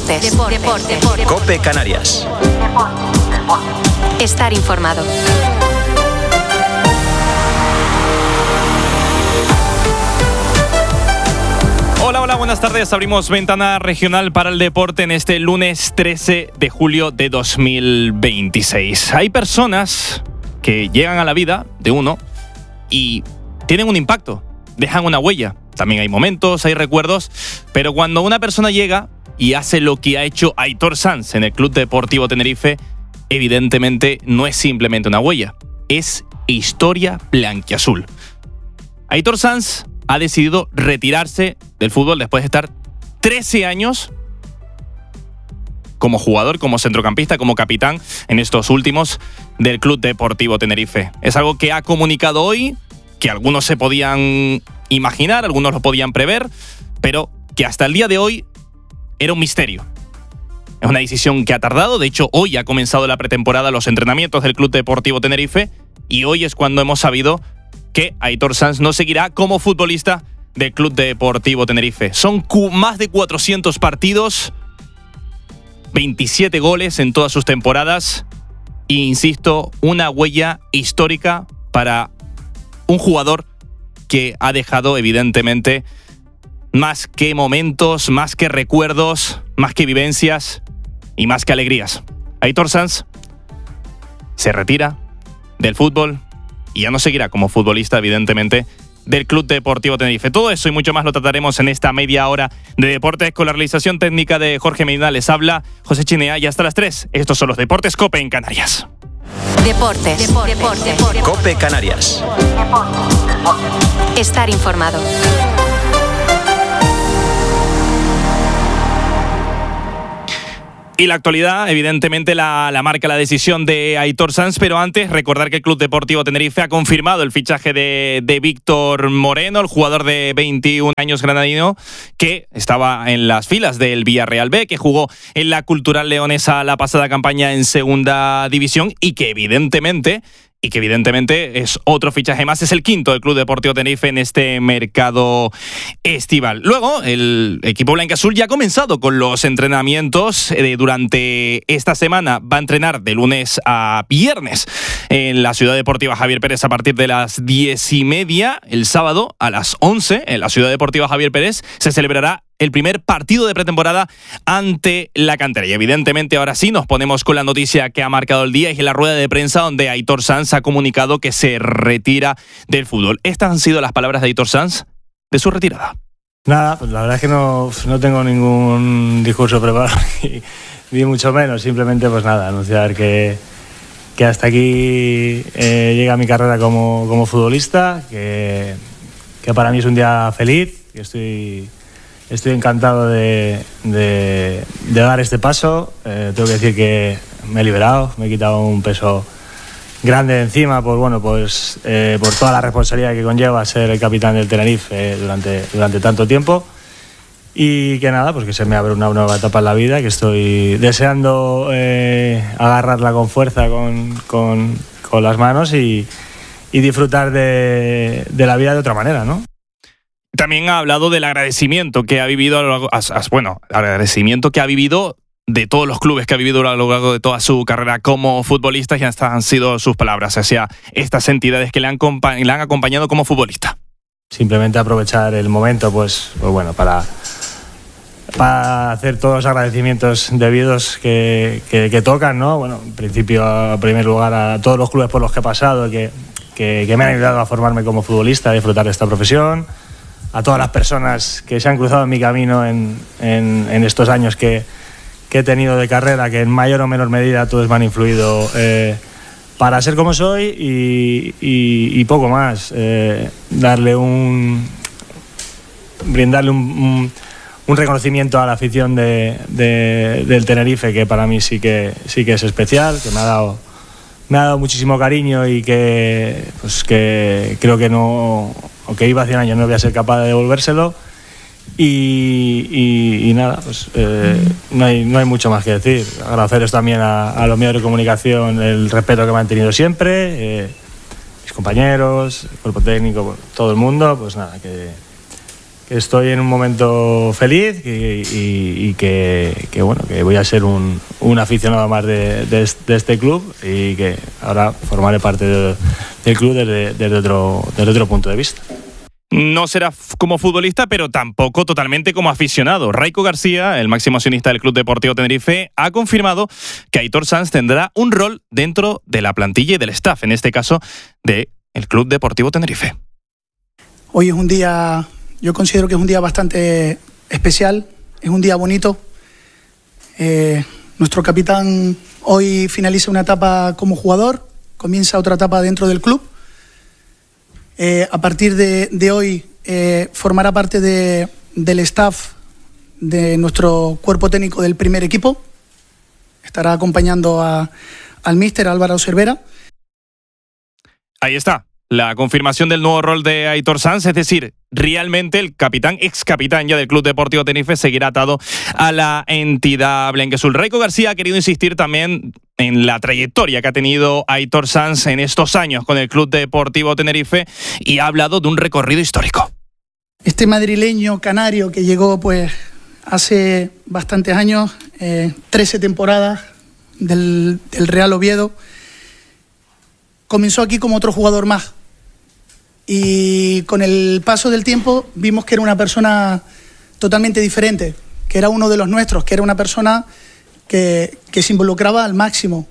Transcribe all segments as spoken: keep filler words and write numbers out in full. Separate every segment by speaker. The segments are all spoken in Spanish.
Speaker 1: Deportes. Deportes. Deportes.
Speaker 2: COPE Canarias.
Speaker 1: Estar informado.
Speaker 3: Hola, hola, buenas tardes. Abrimos ventana regional para el deporte en este lunes trece de julio de dos mil veintiséis. Hay personas que llegan a la vida de uno y tienen un impacto, dejan una huella. También hay momentos, hay recuerdos, pero cuando una persona llega y hace lo que ha hecho Aitor Sanz en el Club Deportivo Tenerife, evidentemente no es simplemente una huella, es historia blanquiazul. Aitor Sanz ha decidido retirarse del fútbol después de estar trece años como jugador, como centrocampista, como capitán en estos últimos del Club Deportivo Tenerife. Es algo que ha comunicado hoy, que algunos se podían imaginar, algunos lo podían prever, pero que hasta el día de hoy era un misterio. Es una decisión que ha tardado. De hecho, hoy ha comenzado la pretemporada, los entrenamientos del Club Deportivo Tenerife, y hoy es cuando hemos sabido que Aitor Sanz no seguirá como futbolista del Club Deportivo Tenerife. Son más de cuatrocientos partidos, veintisiete goles en todas sus temporadas e, insisto, una huella histórica para un jugador que ha dejado, evidentemente, más que momentos, más que recuerdos, más que vivencias y más que alegrías. Aitor Sanz se retira del fútbol y ya no seguirá como futbolista, evidentemente, del Club Deportivo Tenerife. Todo eso y mucho más lo trataremos en esta media hora de deportes con la realización técnica de Jorge Medina. Les habla José Chinea y hasta las tres. Estos son los Deportes COPE en Canarias.
Speaker 1: Deportes. Deportes. Deportes.
Speaker 2: COPE Canarias.
Speaker 1: Estar informado.
Speaker 3: Y la actualidad, evidentemente, la, la marca la decisión de Aitor Sanz, pero antes recordar que el Club Deportivo Tenerife ha confirmado el fichaje de, de Víctor Moreno, el jugador de veintiún años granadino, que estaba en las filas del Villarreal B, que jugó en la Cultural Leonesa la pasada campaña en Segunda División y que evidentemente... Y que evidentemente es otro fichaje más, es el quinto del Club Deportivo Tenerife en este mercado estival. Luego, el equipo blanquiazul ya ha comenzado con los entrenamientos. Eh, durante esta semana va a entrenar de lunes a viernes en la Ciudad Deportiva Javier Pérez a partir de las diez y media. El sábado a las once en la Ciudad Deportiva Javier Pérez se celebrará el primer partido de pretemporada ante la cantera. Y evidentemente ahora sí nos ponemos con la noticia que ha marcado el día y es la rueda de prensa donde Aitor Sanz ha comunicado que se retira del fútbol. Estas han sido las palabras de Aitor Sanz de su retirada.
Speaker 4: Nada, pues la verdad es que no, no tengo ningún discurso preparado ni, ni mucho menos. Simplemente pues nada, anunciar que, que hasta aquí eh, llega mi carrera como, como futbolista, que, que para mí es un día feliz, que estoy... Estoy encantado de, de, de dar este paso. Eh, tengo que decir que me he liberado, me he quitado un peso grande de encima por, bueno, pues, eh, por toda la responsabilidad que conlleva ser el capitán del Tenerife eh, durante, durante tanto tiempo. Y que nada, pues que se me abre una nueva etapa en la vida, que estoy deseando eh, agarrarla con fuerza con, con, con las manos y, y disfrutar de, de la vida de otra manera, ¿no?
Speaker 3: También ha hablado del agradecimiento que ha vivido a lo largo, bueno, agradecimiento que ha vivido de todos los clubes que ha vivido a lo largo de toda su carrera como futbolista, y estas han sido sus palabras hacia estas entidades que le han, le han acompañado como futbolista.
Speaker 4: Simplemente aprovechar el momento, pues, pues bueno, para, para hacer todos los agradecimientos debidos que, que, que tocan, ¿no? Bueno, en principio, en primer lugar, a todos los clubes por los que he pasado, que, que, que me han ayudado a formarme como futbolista, a disfrutar de esta profesión. A todas las personas que se han cruzado en mi camino en, en, en estos años que, que he tenido de carrera, que en mayor o menor medida todos me han influido eh, para ser como soy y, y, y poco más. Eh, darle un... brindarle un, un, un reconocimiento a la afición de, de, del Tenerife, que para mí sí que, sí que es especial, que me ha dado... me ha dado muchísimo cariño y que, pues que creo que no, aunque iba cien años, no voy a ser capaz de devolvérselo. Y, y, y nada, pues eh, no, hay, no hay mucho más que decir. Agradecerles también a, a los medios de comunicación el respeto que me han tenido siempre, eh, mis compañeros, el cuerpo técnico, todo el mundo. Pues nada, que, que estoy en un momento feliz y, y, y que, que, bueno, que voy a ser un, un aficionado más de, de, de este club y que ahora formaré parte de, del club desde, desde, otro, desde otro punto de vista.
Speaker 3: No será como futbolista, pero tampoco totalmente como aficionado. Raiko García, el máximo accionista del Club Deportivo Tenerife, ha confirmado que Aitor Sanz tendrá un rol dentro de la plantilla y del staff, en este caso del Club Deportivo Tenerife.
Speaker 5: Hoy es un día, yo considero que es un día bastante especial, es un día bonito. Eh, nuestro capitán hoy finaliza una etapa como jugador, comienza otra etapa dentro del club. Eh, a partir de, de hoy eh, formará parte de, del staff de nuestro cuerpo técnico del primer equipo. Estará acompañando a, al míster Álvaro Cervera.
Speaker 3: Ahí está, la confirmación del nuevo rol de Aitor Sanz, es decir, realmente el capitán, ex capitán ya del Club Deportivo Tenerife, seguirá atado a la entidad blanquiazul. Raiko García ha querido insistir también en la trayectoria que ha tenido Aitor Sanz en estos años con el Club Deportivo Tenerife y ha hablado de un recorrido histórico.
Speaker 5: Este madrileño canario que llegó pues hace bastantes años, eh, trece temporadas del, del Real Oviedo, comenzó aquí como otro jugador más. Y con el paso del tiempo vimos que era una persona totalmente diferente, que era uno de los nuestros, que era una persona que, que se involucraba al máximo.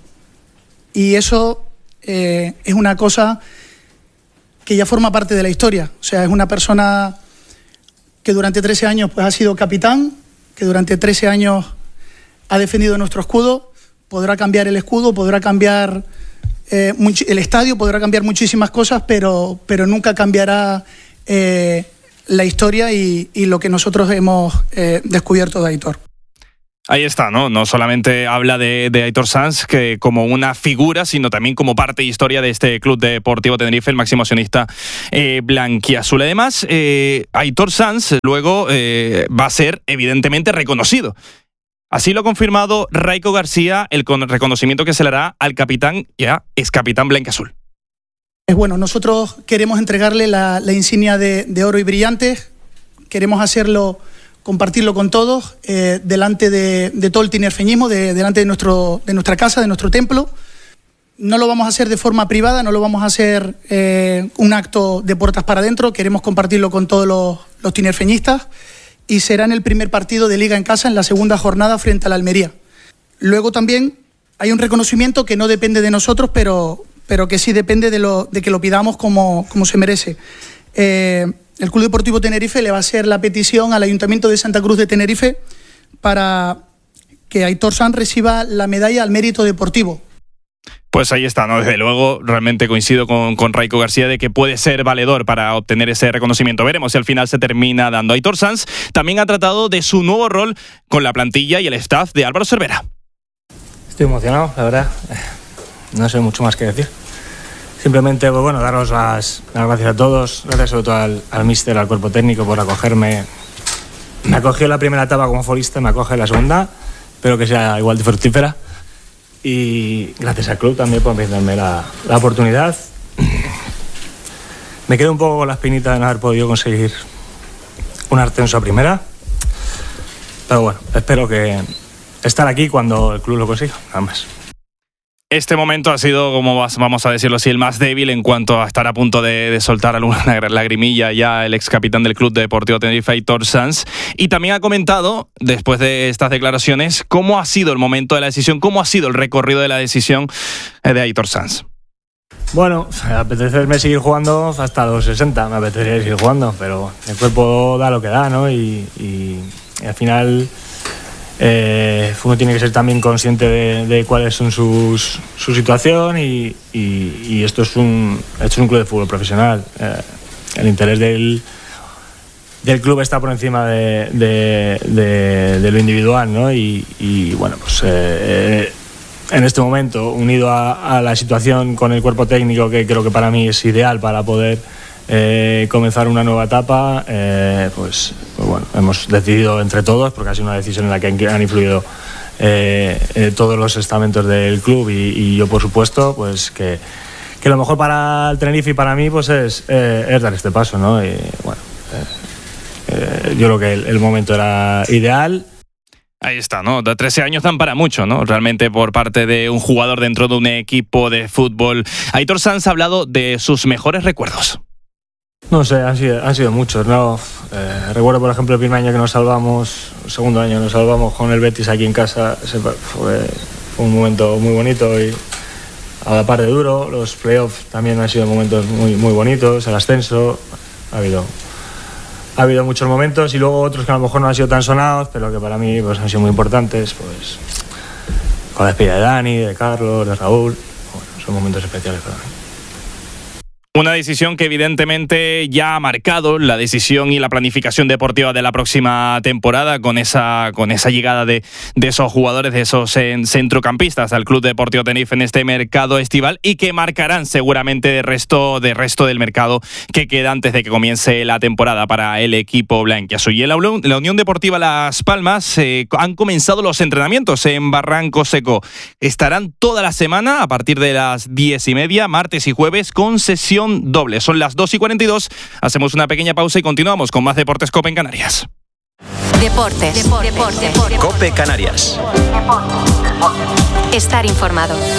Speaker 5: Y eso eh, es una cosa que ya forma parte de la historia. O sea, es una persona que durante trece años pues, ha sido capitán, que durante trece años ha defendido nuestro escudo, podrá cambiar el escudo, podrá cambiar eh, el estadio, podrá cambiar muchísimas cosas, pero, pero nunca cambiará eh, la historia y, y lo que nosotros hemos eh, descubierto de Aitor.
Speaker 3: Ahí está, ¿no? No solamente habla de, de Aitor Sanz que como una figura, sino también como parte de historia de este Club Deportivo Tenerife, el máximo accionista eh, blanquiazul. Además, eh, Aitor Sanz luego eh, va a ser evidentemente reconocido. Así lo ha confirmado Raiko García, el reconocimiento que se le hará al capitán, ya ex capitán blanquiazul.
Speaker 5: Bueno, nosotros queremos entregarle la, la insignia de, de oro y brillantes, queremos hacerlo, compartirlo con todos, eh, delante de, de todo el tinerfeñismo, de, delante de, nuestro, de nuestra casa, de nuestro templo. No lo vamos a hacer de forma privada, no lo vamos a hacer eh, un acto de puertas para adentro, queremos compartirlo con todos los, los tinerfeñistas y será en el primer partido de Liga en casa, en la segunda jornada frente a la Almería. Luego también hay un reconocimiento que no depende de nosotros, pero, pero que sí depende de, lo, de que lo pidamos como, como se merece. Eh, El Club Deportivo Tenerife le va a hacer la petición al Ayuntamiento de Santa Cruz de Tenerife para que Aitor Sanz reciba la medalla al mérito deportivo.
Speaker 3: Pues ahí está, ¿no? Desde luego, realmente coincido con, con Raiko García de que puede ser valedor para obtener ese reconocimiento. Veremos si al final se termina dando. Aitor Sanz también ha tratado de su nuevo rol con la plantilla y el staff de Álvaro Cervera.
Speaker 4: Estoy emocionado, la verdad. No sé mucho más que decir. Simplemente, pues bueno, daros las, las gracias a todos, gracias sobre todo al, al míster, al cuerpo técnico por acogerme. Me acogió la primera etapa como futbolista, me acoge la segunda, espero que sea igual de fructífera. Y gracias al club también por brindarme la, la oportunidad. Me quedo un poco con la espinita de no haber podido conseguir un ascenso a primera, pero bueno, espero que estar aquí cuando el club lo consiga, nada más.
Speaker 3: Este momento ha sido, como vamos a decirlo así, el más débil en cuanto a estar a punto de, de soltar alguna lagrimilla ya el ex capitán del Club Deportivo Tenerife, Aitor Sanz. Y también ha comentado, después de estas declaraciones, cómo ha sido el momento de la decisión, cómo ha sido el recorrido de la decisión de Aitor Sanz.
Speaker 4: Bueno, apetecerme seguir jugando hasta los sesenta, me apetecería seguir jugando, pero el cuerpo da lo que da, ¿no? Y, y, y al final... Eh, uno tiene que ser también consciente de, de cuáles son sus, su situación y, y, y esto es un, esto es un club de fútbol profesional. Eh, el interés del, del club está por encima de, de, de, de lo individual, ¿no? Y, y bueno, pues eh, en este momento, unido a, a la situación con el cuerpo técnico, que creo que para mí es ideal para poder Eh, comenzar una nueva etapa, eh, pues, pues bueno, hemos decidido entre todos, porque ha sido una decisión en la que han influido eh, eh, todos los estamentos del club y, y yo por supuesto, pues que, que lo mejor para el Tenerife y para mí pues es, eh, es dar este paso, ¿no? Y bueno, eh, yo creo que el, el momento era ideal.
Speaker 3: Ahí está, ¿no? De trece años dan para mucho, ¿no? Realmente por parte de un jugador dentro de un equipo de fútbol. Aitor Sanz ha hablado de sus mejores recuerdos.
Speaker 4: No sé, han sido, han sido muchos, ¿no? Eh, recuerdo, por ejemplo, el primer año que nos salvamos, el segundo año nos salvamos con el Betis aquí en casa. Ese fue, fue un momento muy bonito y a la par de duro. Los playoffs también han sido momentos muy, muy bonitos, el ascenso. Ha habido... Ha habido muchos momentos y luego otros que a lo mejor no han sido tan sonados, pero que para mí pues, han sido muy importantes, pues con la despedida de Dani, de Carlos, de Raúl. Bueno, son momentos especiales para mí.
Speaker 3: Una decisión que evidentemente ya ha marcado la decisión y la planificación deportiva de la próxima temporada con esa, con esa llegada de, de esos jugadores, de esos centrocampistas al Club Deportivo Tenerife en este mercado estival y que marcarán seguramente de resto, de resto del mercado que queda antes de que comience la temporada para el equipo blanquiazul. Y en la, la Unión Deportiva Las Palmas eh, han comenzado los entrenamientos en Barranco Seco. Estarán toda la semana a partir de las diez y media, martes y jueves, con sesión doble. Son las dos y cuarenta y dos. Hacemos una pequeña pausa y continuamos con más Deportes COPE en Canarias.
Speaker 1: Deportes. Deportes. Deportes.
Speaker 2: COPE Canarias.
Speaker 1: Estar informado.